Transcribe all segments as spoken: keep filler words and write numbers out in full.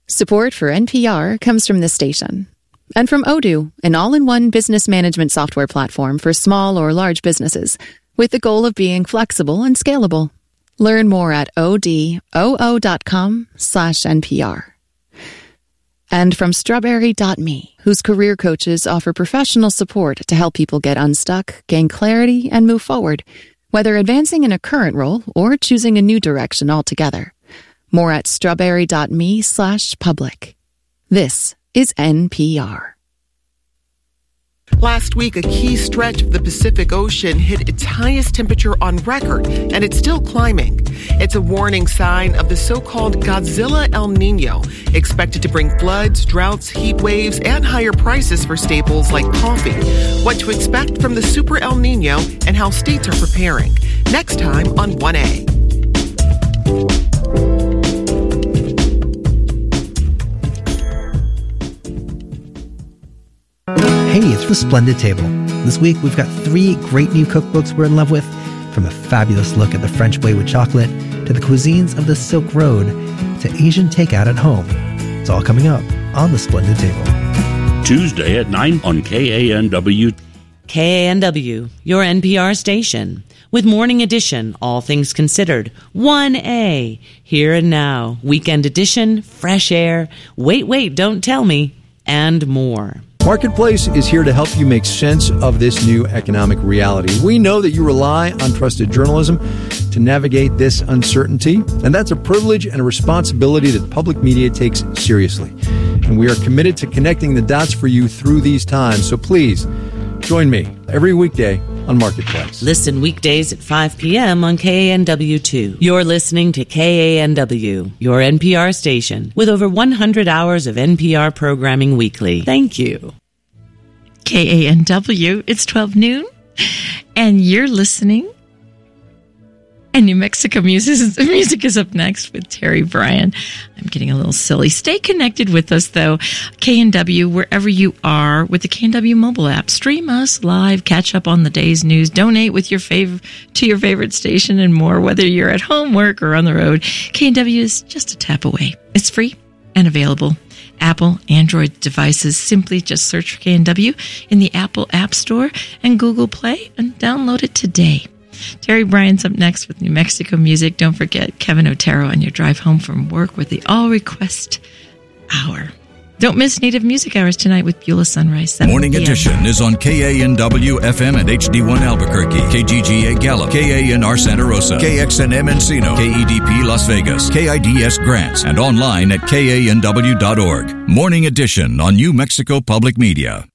Support for N P R comes from this station. And from Odoo, an all-in-one business management software platform for small or large businesses, with the goal of being flexible and scalable. Learn more at odoo.com slash NPR. And from Strawberry dot me, whose career coaches offer professional support to help people get unstuck, gain clarity, and move forward, whether advancing in a current role or choosing a new direction altogether. More at strawberry.me slash public. This is N P R. Last week, a key stretch of the Pacific Ocean hit its highest temperature on record, and it's still climbing. It's a warning sign of the so-called Godzilla El Nino, expected to bring floods, droughts, heat waves, and higher prices for staples like coffee. What to expect from the Super El Nino and how states are preparing. Next time on one A. Hey, it's the Splendid Table. This week, we've got three great new cookbooks we're in love with, from a fabulous look at the French way with chocolate, to the cuisines of the Silk Road, to Asian takeout at home. It's all coming up on the Splendid Table. Tuesday at nine on K A N W. K A N W, your N P R station. With Morning Edition, All Things Considered, one A, Here and Now, Weekend Edition, Fresh Air, Wait, Wait, Don't Tell Me, and more. Marketplace is here to help you make sense of this new economic reality. We know that you rely on trusted journalism to navigate this uncertainty, and that's a privilege and a responsibility that public media takes seriously. And we are committed to connecting the dots for you through these times. So please, join me every weekday on Marketplace. Listen weekdays at five p.m. on K A N W two. You're listening to K A N W, your N P R station, with over one hundred hours of N P R programming weekly. Thank you. K A N W, it's twelve noon, and you're listening. And New Mexico music, music is up next with Terry Bryan. I'm getting a little silly. Stay connected with us, though. K A N W, wherever you are, with the K A N W mobile app. Stream us live, catch up on the day's news, donate with your fav- to your favorite station, and more. Whether you're at home, work, or on the road, K A N W is just a tap away. It's free and available. Apple, Android devices, simply just search for K A N W in the Apple App Store and Google Play and download it today. Terry Bryan's up next with New Mexico music. Don't forget Kevin Otero on your drive home from work with the All Request Hour. Don't miss Native Music Hours tonight with Beulah Sunrise. Morning Edition is on K A N W F M and H D one Albuquerque, K G G A Gallup, K A N R Santa Rosa, K X N M Encino, K E D P Las Vegas, K I D S Grants, and online at K A N W dot org. Morning Edition on New Mexico Public Media.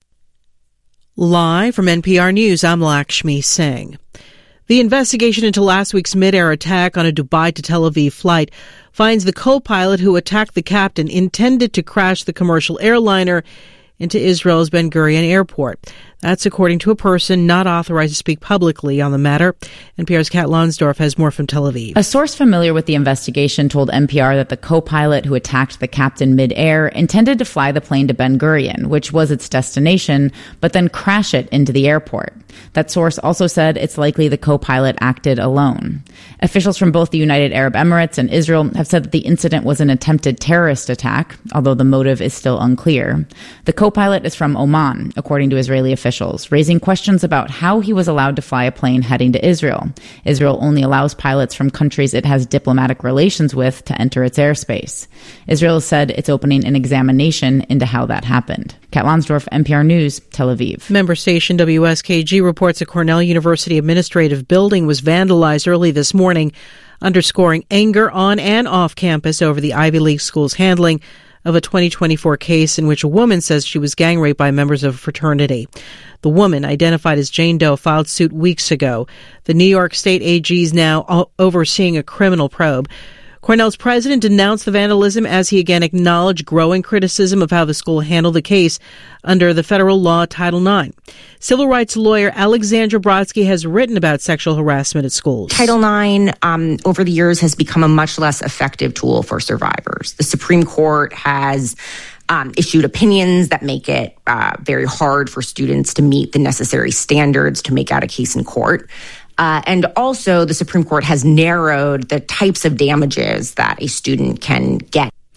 Live from N P R News, I'm Lakshmi Singh. The investigation into last week's mid-air attack on a Dubai to Tel Aviv flight finds the co-pilot who attacked the captain intended to crash the commercial airliner into Israel's Ben Gurion airport. That's according to a person not authorized to speak publicly on the matter. N P R's Kat Lonsdorf has more from Tel Aviv. A source familiar with the investigation told N P R that the co-pilot who attacked the captain mid-air intended to fly the plane to Ben Gurion, which was its destination, but then crash it into the airport. That source also said it's likely the co-pilot acted alone. Officials from both the United Arab Emirates and Israel have said that the incident was an attempted terrorist attack, although the motive is still unclear. The co-pilot is from Oman, according to Israeli officials, raising questions about how he was allowed to fly a plane heading to Israel. Israel only allows pilots from countries it has diplomatic relations with to enter its airspace. Israel said it's opening an examination into how that happened. Kat Lonsdorf, N P R News, Tel Aviv. Member station W S K G reports a Cornell University administrative building was vandalized early this morning, underscoring anger on and off campus over the Ivy League school's handling of a twenty twenty-four case in which a woman says she was gang raped by members of a fraternity. The woman, identified as Jane Doe, filed suit weeks ago. The New York State A G is now overseeing a criminal probe. Cornell's president denounced the vandalism as he again acknowledged growing criticism of how the school handled the case under the federal law Title nine. Civil rights lawyer Alexandra Brodsky has written about sexual harassment at schools. Title nine, um, over the years, has become a much less effective tool for survivors. The Supreme Court has um, issued opinions that make it uh, very hard for students to meet the necessary standards to make out a case in court. Uh, and also, the Supreme Court has narrowed the types of damages that a student can get.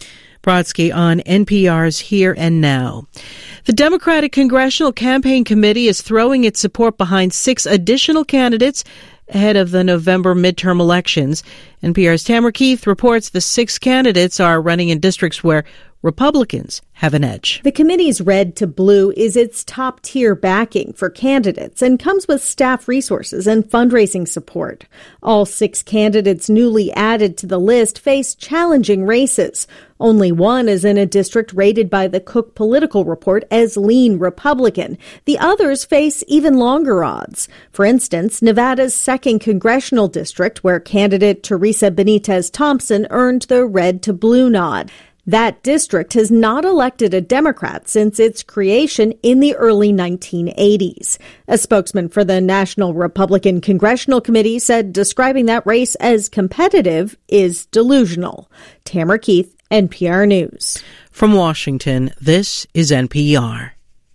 Brodsky on N P R's Here and Now. The Democratic Congressional Campaign Committee is throwing its support behind six additional candidates ahead of the November midterm elections. N P R's Tamara Keith reports the six candidates are running in districts where Republicans have an edge. The committee's Red to Blue is its top-tier backing for candidates and comes with staff resources and fundraising support. All six candidates newly added to the list face challenging races. Only one is in a district rated by the Cook Political Report as lean Republican. The others face even longer odds. For instance, Nevada's second congressional district, where candidate Teresa Benitez Thompson earned the Red to Blue nod. That district has not elected a Democrat since its creation in the early nineteen eighties. A spokesman for the National Republican Congressional Committee said describing that race as competitive is delusional. Tamara Keith, N P R News. From Washington, this is N P R.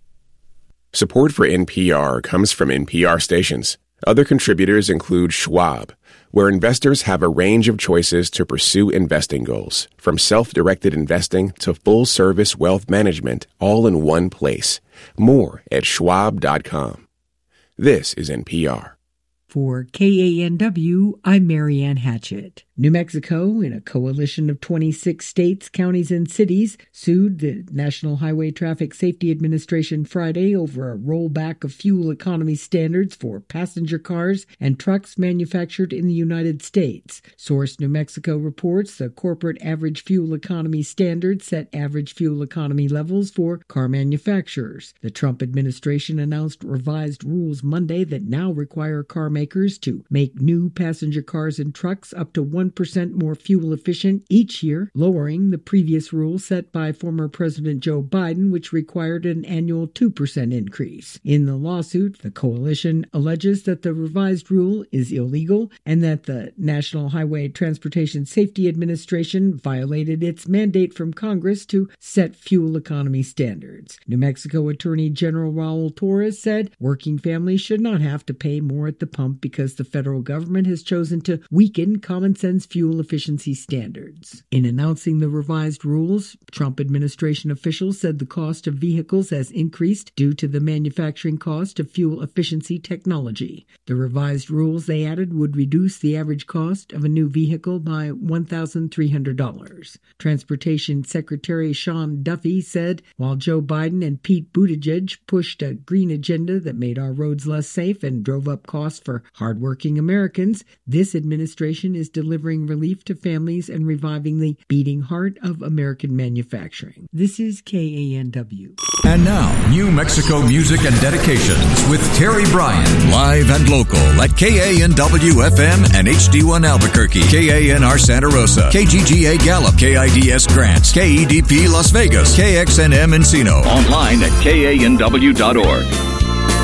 Support for N P R comes from N P R stations. Other contributors include Schwab, where investors have a range of choices to pursue investing goals, from self-directed investing to full-service wealth management, all in one place. More at schwab dot com. This is N P R. For K A N W, I'm Marianne Hatchett. New Mexico, in a coalition of twenty-six states, counties, and cities, sued the National Highway Traffic Safety Administration Friday over a rollback of fuel economy standards for passenger cars and trucks manufactured in the United States. Source New Mexico reports the corporate average fuel economy standard set average fuel economy levels for car manufacturers. The Trump administration announced revised rules Monday that now require car makers to make new passenger cars and trucks up to one percent more fuel efficient each year, lowering the previous rule set by former President Joe Biden, which required an annual two percent increase. In the lawsuit, the coalition alleges that the revised rule is illegal and that the National Highway Transportation Safety Administration violated its mandate from Congress to set fuel economy standards. New Mexico Attorney General Raul Torres said working families should not have to pay more at the pump because the federal government has chosen to weaken common sense fuel efficiency standards. In announcing the revised rules, Trump administration officials said the cost of vehicles has increased due to the manufacturing cost of fuel efficiency technology. The revised rules, they added, would reduce the average cost of a new vehicle by one thousand three hundred dollars. Transportation Secretary Sean Duffy said, while Joe Biden and Pete Buttigieg pushed a green agenda that made our roads less safe and drove up costs for hardworking Americans, this administration is delivering relief to families and reviving the beating heart of American manufacturing. This is K A N W. And now, New Mexico music and dedications with Terry Bryan, live and local at K A N W F M and H D one Albuquerque, K A N R Santa Rosa, K G G A Gallup, K I D S Grants, K E D P Las Vegas, K X N M Encino. Online at K A N W dot org.